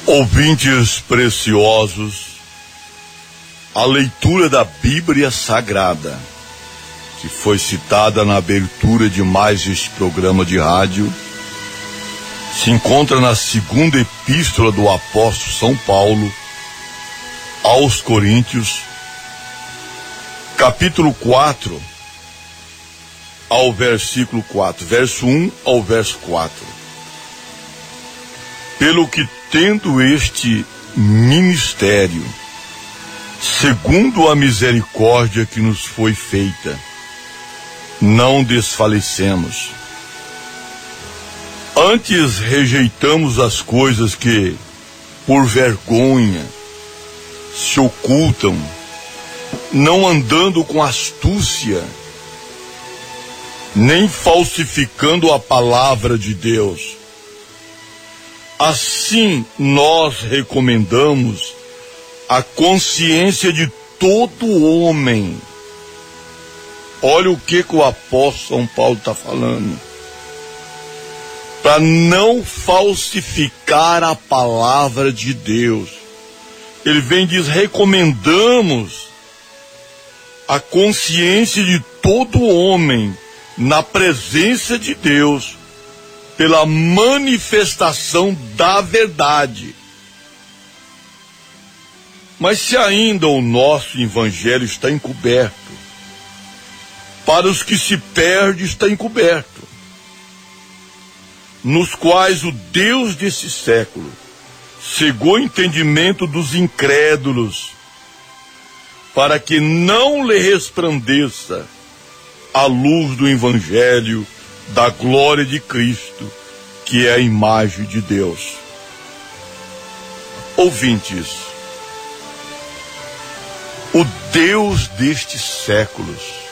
Ouvintes preciosos, a leitura da Bíblia Sagrada, que foi citada na abertura de mais este programa de rádio, se encontra na segunda epístola do apóstolo São Paulo aos Coríntios, capítulo 4, ao versículo 4, verso 1 ao verso 4. Pelo que, tendo este ministério, segundo a misericórdia que nos foi feita, não desfalecemos. Antes rejeitamos as coisas que, por vergonha, se ocultam, não andando com astúcia, nem falsificando a palavra de Deus. Assim, nós recomendamos a consciência de todo homem. Olha o que o apóstolo São Paulo está falando. Para não falsificar a palavra de Deus. Ele vem e diz, recomendamos a consciência de todo homem na presença de Deus, pela manifestação da verdade. Mas se ainda o nosso evangelho está encoberto, para os que se perdem está encoberto, nos quais o Deus desse século cegou o entendimento dos incrédulos, para que não lhe resplandeça a luz do evangelho da glória de Cristo, que é a imagem de Deus. Ouvintes, o Deus destes séculos